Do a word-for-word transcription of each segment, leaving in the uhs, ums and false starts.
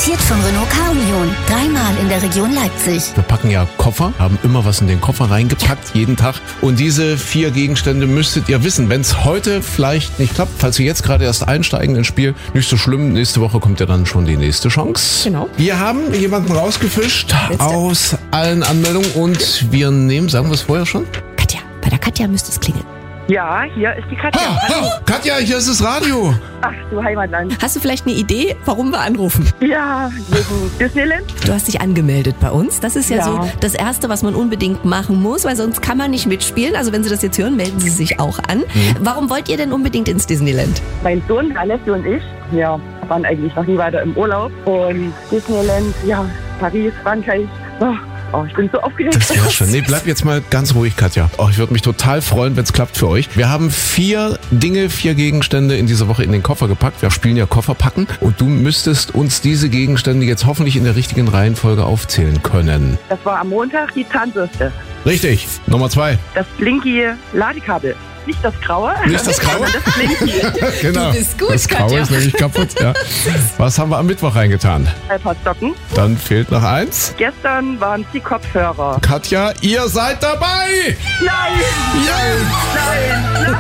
Präsentiert von Renault Car-Union. Dreimal in der Region Leipzig. Wir packen ja Koffer, haben immer was in den Koffer reingepackt, jeden Tag. Und diese vier Gegenstände müsstet ihr wissen. Wenn es heute vielleicht nicht klappt, falls ihr jetzt gerade erst einsteigen ins Spiel, nicht so schlimm. Nächste Woche kommt ja dann schon die nächste Chance. Genau. Wir haben jemanden rausgefischt aus allen Anmeldungen und wir nehmen, sagen wir es vorher schon? Katja, bei der Katja müsste es klingeln. Ja, hier ist die Katja. Ha, ha, Katja, hier ist das Radio. Ach, du Heimatland. Hast du vielleicht eine Idee, warum wir anrufen? Ja, wegen Disneyland. Du hast dich angemeldet bei uns. Das ist ja, Ja. so das Erste, was man unbedingt machen muss, weil sonst kann man nicht mitspielen. Also wenn Sie das jetzt hören, melden Sie sich auch an. Mhm. Warum wollt ihr denn unbedingt ins Disneyland? Mein Sohn, Alessio und ich, ja, waren eigentlich noch nie weiter im Urlaub. Und Disneyland, ja, Paris, Frankreich. Oh, oh ich bin so aufgeregt. Das wäre schön. Nee, bleib jetzt mal ganz ruhig, Katja. Oh, ich würde mich total freuen, wenn es klappt für euch. Wir haben vier Dinge, vier Gegenstände in dieser Woche in den Koffer gepackt. Wir spielen ja Kofferpacken. Und du müsstest uns diese Gegenstände jetzt hoffentlich in der richtigen Reihenfolge aufzählen können. Das war am Montag die Zahnbürste. Richtig. Nummer zwei. Das Blinky-Ladekabel. Nicht das Graue. Nicht das Graue? sondern das Blinky. Genau. Du bist gut, das Graue Katja. ist nämlich kaputt. Ja. Was haben wir am Mittwoch reingetan? Ein paar Socken. Dann fehlt noch eins. Gestern waren es die Kopfhörer. Katja, ihr seid dabei! Nein! Ja! Nein! Nein!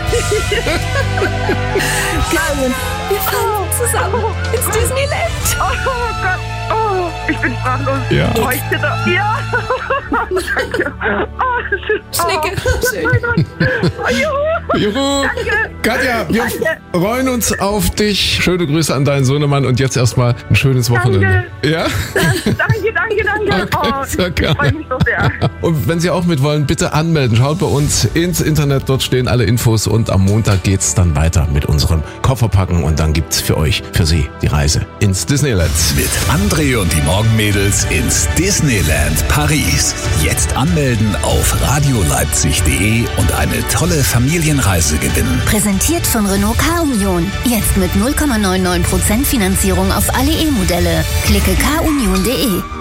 Nein, wir fahren zusammen ins Disneyland. Oh Gott! Oh, ich bin sprachlos. Ja. Oh, ich zitter. Ja! Danke. Oh, Schnecke. Oh, mein Gott. Oh, juhu. Juhu! Danke. Katja, wir Danke. freuen uns auf dich. Schöne Grüße an deinen Sohnemann und jetzt erstmal ein schönes Wochenende. Ja? Danke, danke, danke. Okay, Oh, sehr ich gerne. freue mich so sehr. Und wenn Sie auch mit wollen, bitte anmelden. Schaut bei uns ins Internet, dort stehen alle Infos und am Montag geht's dann weiter mit unserem Kofferpacken und dann gibt's für euch, für Sie, die Reise ins Disneyland. Mit André und die Morgenmädels ins Disneyland Paris. Jetzt anmelden auf radioleipzig punkt de und eine tolle Familienreise gewinnen. Präsentiert von Renault Car-Union. Jetzt mit null Komma neunundneunzig Prozent Finanzierung auf alle E-Modelle. Klicke car union punkt de.